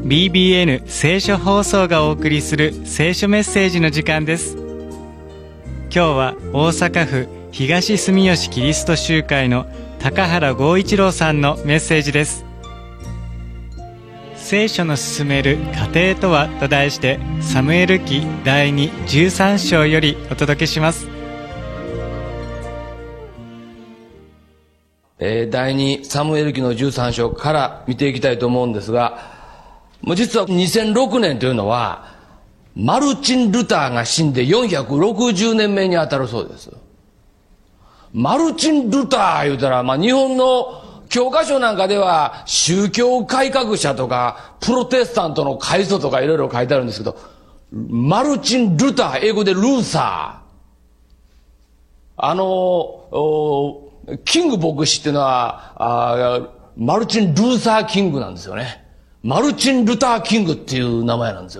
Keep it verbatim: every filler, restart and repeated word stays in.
ビービーエヌ 聖書放送がお送りする聖書メッセージの時間です。今日は大阪府東住吉キリスト集会の高原剛一郎さんのメッセージです。聖書の進める過程とはと題してサムエル記だいにじゅうさん章よりお届けします。 えー、だいにサムエル記のじゅうさん章から見ていきたいと思うんですが、もう実はにせんろくねんというのはマルチン・ルターが死んでよんひゃくろくじゅうねんめに当たるそうです。マルチン・ルター言うたら、まあ、日本の教科書なんかでは宗教改革者とかプロテスタントの開祖とかいろいろ書いてあるんですけど、マルチン・ルター、英語でルーサー、あのキング牧師っていうのはあマルチン・ルーサー・キングなんですよね。マルチン・ルター・キングっていう名前なんですよ。